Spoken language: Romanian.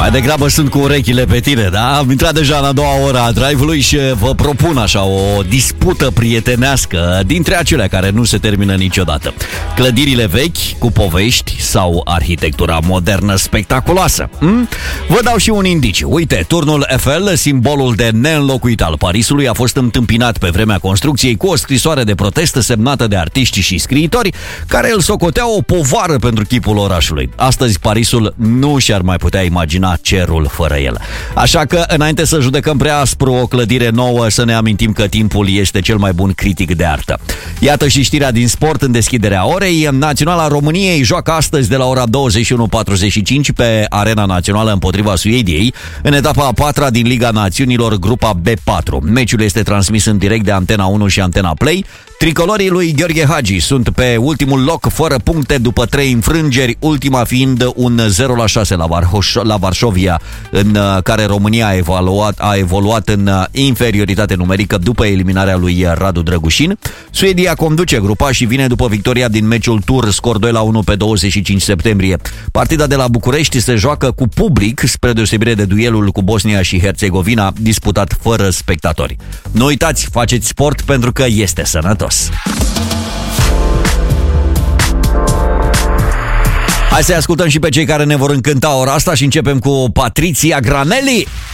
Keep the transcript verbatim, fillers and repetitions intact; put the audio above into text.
Mai degrabă sunt cu urechile pe tine, da? Am intrat deja în a doua oră a drive-ului și vă propun așa o dispută prietenească dintre acelea care nu se termină niciodată. Clădirile vechi cu povești sau arhitectura modernă spectaculoasă? Hm? Vă dau și un indiciu. Uite, turnul Eiffel, simbolul de neînlocuit al Parisului, a fost întâmpinat pe vremea construcției cu o scrisoare de protest semnată de artiști și scriitori care îl socoteau o povară pentru chipul orașului. Astăzi Parisul nu și-ar mai putea imagina cerul fără el. Așa că, înainte să judecăm prea aspru o clădire nouă, să ne amintim că timpul este cel mai bun critic de artă. Iată și știrea din sport în deschiderea orei. Naționala României joacă astăzi de la ora douăzeci și unu patruzeci și cinci pe Arena Națională împotriva Suediei, în etapa a patra din Liga Națiunilor, grupa B patru. Meciul este transmis în direct de Antena unu și Antena Play. Tricolorii lui Gheorghe Hagi sunt pe ultimul loc fără puncte după trei înfrângeri, ultima fiind un zero la șase la, Varhoș- la Varșovia, în care România a evoluat, a evoluat în inferioritate numerică după eliminarea lui Radu Drăgușin. Suedia conduce grupa și vine după victoria din meciul tur, scor doi la unu pe douăzeci și cinci septembrie. Partida de la București se joacă cu public, spre deosebire de duelul cu Bosnia și Herțegovina, disputat fără spectatori. Nu uitați, faceți sport pentru că este sănătos. Hai să-i ascultăm și pe cei care ne vor încânta ora asta și începem cu Patricia Granelli.